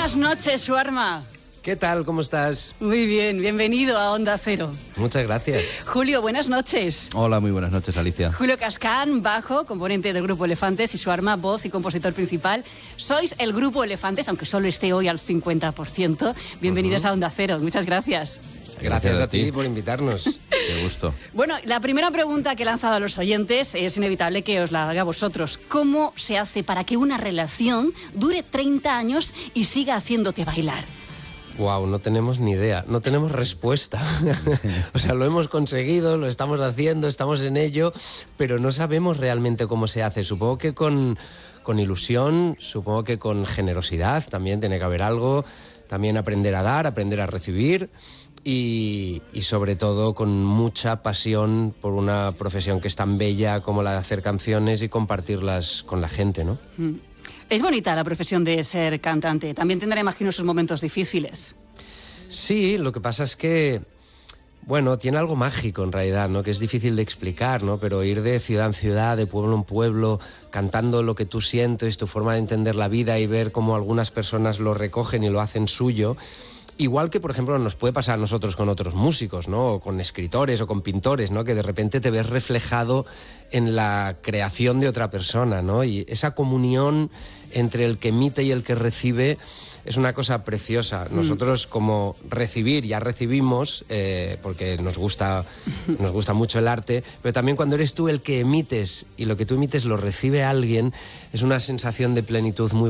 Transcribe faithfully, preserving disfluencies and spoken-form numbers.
Buenas noches, Suarma. ¿Qué tal? ¿Cómo estás? Muy bien, bienvenido a Onda Cero. Muchas gracias. Julio, buenas noches. Hola, muy buenas noches, Alicia. Julio Cascán, bajo, componente del Grupo Elefantes, y Suarma, voz y compositor principal. Sois el Grupo Elefantes, aunque solo esté hoy al cincuenta por ciento. Bienvenidos uh-huh. a Onda Cero. Muchas gracias. Gracias, gracias a, a ti por invitarnos. Qué gusto. Bueno, la primera pregunta que he lanzado a los oyentes es inevitable que os la haga a vosotros. ¿Cómo se hace para que una relación dure treinta años y siga haciéndote bailar? Wow, no tenemos ni idea, no tenemos respuesta. O sea, lo hemos conseguido, lo estamos haciendo, estamos en ello, pero no sabemos realmente cómo se hace. Supongo que con, con ilusión, supongo que con generosidad también tiene que haber algo, también aprender a dar, aprender a recibir y, y sobre todo con mucha pasión por una profesión que es tan bella como la de hacer canciones y compartirlas con la gente, ¿no? Mm. Es bonita la profesión de ser cantante. También tendrá, imagino, sus momentos difíciles. Sí, lo que pasa es que, bueno, tiene algo mágico en realidad, ¿no? Que es difícil de explicar, ¿no? Pero ir de ciudad en ciudad, de pueblo en pueblo, cantando lo que tú sientes, tu forma de entender la vida y ver cómo algunas personas lo recogen y lo hacen suyo. Igual que, por ejemplo, nos puede pasar a nosotros con otros músicos, ¿no? O con escritores o con pintores, ¿no? Que de repente te ves reflejado en la creación de otra persona, ¿no? Y esa comunión entre el que emite y el que recibe es una cosa preciosa. Nosotros, como recibir, ya recibimos, eh, porque nos gusta, nos gusta mucho el arte, pero también cuando eres tú el que emites y lo que tú emites lo recibe alguien, es una sensación de plenitud muy